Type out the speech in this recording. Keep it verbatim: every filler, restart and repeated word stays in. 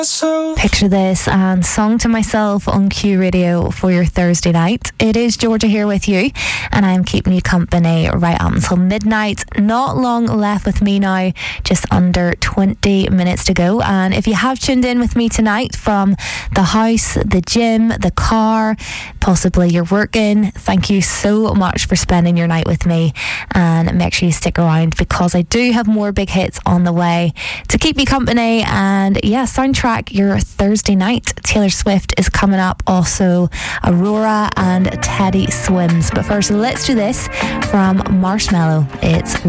Picture this and song to myself on Q Radio for your Thursday night. It is Georgia here with you, and I'm keeping you company right up until midnight. Not long left with me now, just under twenty minutes to go. And if you have tuned in with me tonight from the house, the gym, the car, possibly you're working, thank you so much for spending your night with me, and make sure you stick around because I do have more big hits on the way to keep you company and yeah, soundtrack your Thursday night. Taylor Swift is coming up, also Aurora and Teddy Swims. But first, let's do this from Marshmello. It's